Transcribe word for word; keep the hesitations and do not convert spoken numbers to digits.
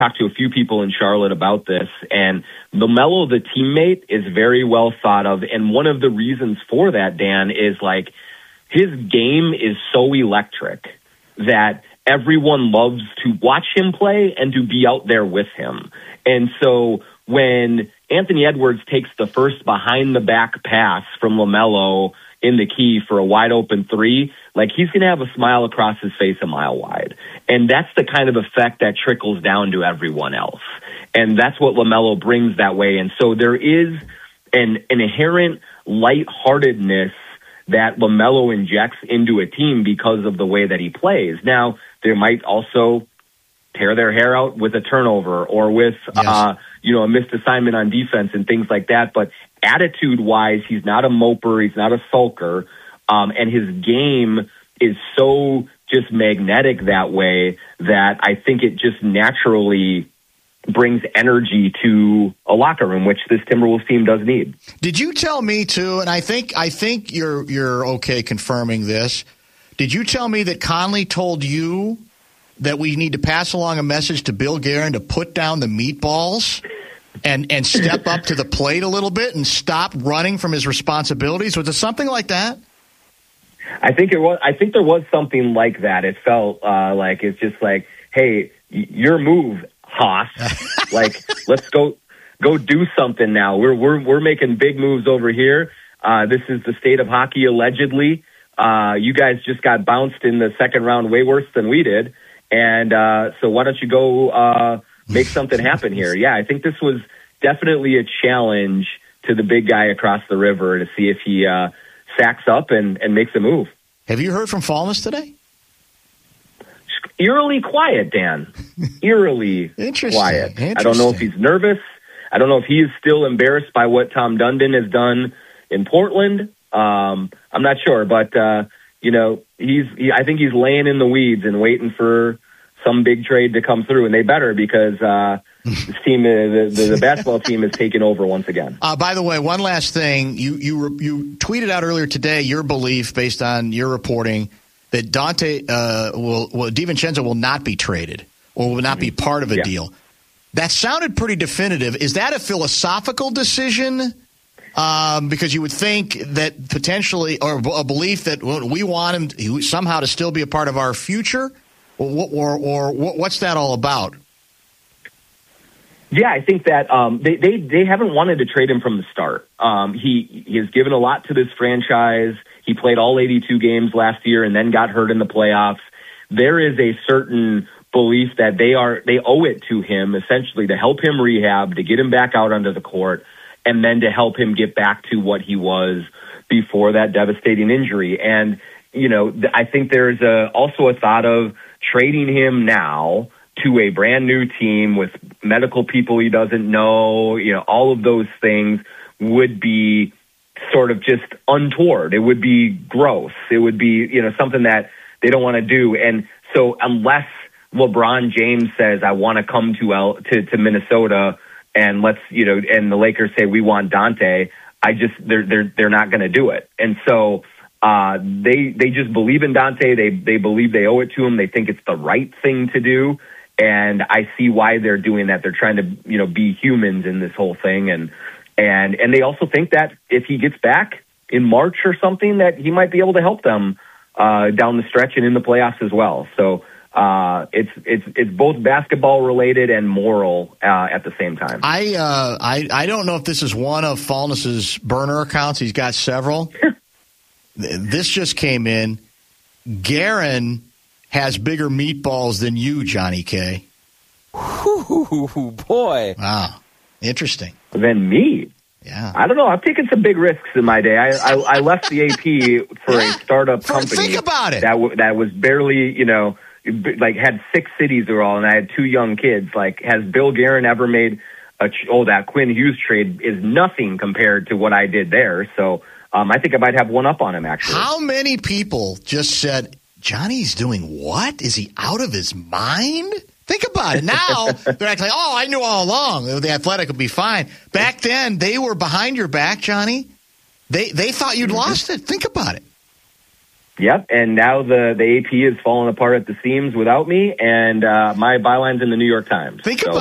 talked to a few people in Charlotte about this, and LaMelo, the teammate, is very well thought of. And one of the reasons for that, Dan, is like his game is so electric that everyone loves to watch him play and to be out there with him. And so when Anthony Edwards takes the first behind the back pass from LaMelo in the key for a wide open three, like he's going to have a smile across his face a mile wide. And that's the kind of effect that trickles down to everyone else. And that's what LaMelo brings that way. And so there is an, an inherent lightheartedness that LaMelo injects into a team because of the way that he plays. Now, there might also tear their hair out with a turnover or with, yes. uh, you know, a missed assignment on defense and things like that. But attitude-wise, he's not a moper, he's not a sulker, um, and his game is so just magnetic that way that I think it just naturally brings energy to a locker room, which this Timberwolves team does need. Did you tell me too? And I think I think you're you're okay confirming this. Did you tell me that Conley told you that we need to pass along a message to Bill Guerin to put down the meatballs and and step up to the plate a little bit and stop running from his responsibilities? Was it something like that? I think it was. I think there was something like that. It felt uh, like it's just like, hey, y- your move, Haas. Like, let's go go do something now. We're we're we're making big moves over here. Uh, this is the state of hockey, allegedly. Uh, you guys just got bounced in the second round way worse than we did, and uh, so why don't you go uh, make something happen here? Yeah, I think this was definitely a challenge to the big guy across the river to see if he uh, sacks up and, and makes a move. Have you heard from Fallness today? Eerily quiet, Dan. Eerily Interesting. quiet. Interesting. I don't know if he's nervous. I don't know if he is still embarrassed by what Tom Dundon has done in Portland. Um, I'm not sure, but uh, you know, he's. He, I think he's laying in the weeds and waiting for some big trade to come through, and they better because uh, this team, the, the, the basketball team, is taking over once again. Uh, by the way, one last thing: you you you tweeted out earlier today your belief based on your reporting that Dante uh, will, well, DiVincenzo will not be traded or will not be part of a yeah. deal. That sounded pretty definitive. Is that a philosophical decision? Um, because you would think that potentially, or a belief that we want him somehow to still be a part of our future, or, or, or what's that all about? Yeah, I think that um, they, they they haven't wanted to trade him from the start. Um, he he has given a lot to this franchise. He played all eighty-two games last year and then got hurt in the playoffs. There is a certain belief that they are they owe it to him essentially to help him rehab, to get him back out onto the court, and then to help him get back to what he was before that devastating injury. And, you know, I think there's a, also a thought of trading him now to a brand new team with medical people he doesn't know, you know, all of those things would be sort of just untoward. It would be gross. It would be, you know, something that they don't want to do. And so unless LeBron James says, I want to come to L to, to Minnesota, and let's, you know, and the Lakers say we want Dante, I just, they're, they're, they're not going to do it. And so uh, they, they just believe in Dante. They, they believe they owe it to him. They think it's the right thing to do. And I see why they're doing that. They're trying to, you know, be humans in this whole thing. And, and, and they also think that if he gets back in March or something, that he might be able to help them uh, down the stretch and in the playoffs as well. So, Uh, it's it's it's both basketball related and moral uh, at the same time. I uh, I I don't know if this is one of Fallness's burner accounts. He's got several. This just came in. Guerin has bigger meatballs than you, Johnny K. Ooh, boy! Wow, interesting. Than me. Yeah. I don't know. I've taken some big risks in my day. I I, I left the A P for yeah. a startup for, company. Think about it. That w- that was barely, you know. Like had six cities or all, and I had two young kids. Like, has Bill Guerin ever made a ch- oh that Quinn Hughes trade is nothing compared to what I did there. So um, I think I might have one up on him actually. How many people just said Johnny's doing what? Is he out of his mind? Think about it. Now they're acting like, oh, I knew all along the Athletic would be fine. Back then they were behind your back, Johnny. They they thought you'd lost it. Think about it. Yep, and now the, the A P is falling apart at the seams without me, and uh, my byline's in the New York Times. Think so. about